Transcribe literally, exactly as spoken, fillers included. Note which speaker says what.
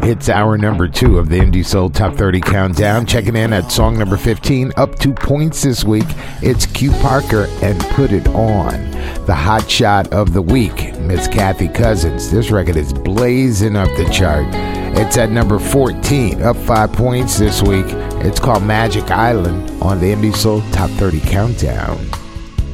Speaker 1: It's hour number two of the Indie Soul Top thirty Countdown. Checking in at song number fifteen. Up two points this week. It's Q Parker and Put It On. The hot shot of the week, Miss Kathy Cousins. This record is blazing up the chart. It's at number fourteen. Up five points this week. It's called Magic Island on the Indie Soul Top thirty Countdown.